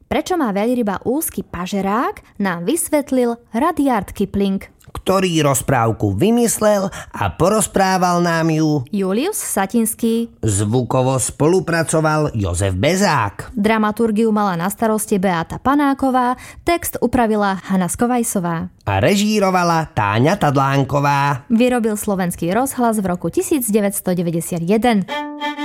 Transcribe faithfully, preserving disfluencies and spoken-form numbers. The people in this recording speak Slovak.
Prečo má veľryba úzky pažerák, nám vysvetlil Rudyard Kipling. Ktorý rozprávku vymyslel a porozprával nám ju Julius Satinský. Zvukovo spolupracoval Jozef Bezák. Dramaturgiu mala na starosti Beáta Panáková, text upravila Hana Skovajsová. A režírovala Táňa Tadlánková. Vyrobil Slovenský rozhlas v roku devätnásť deväťdesiatjeden.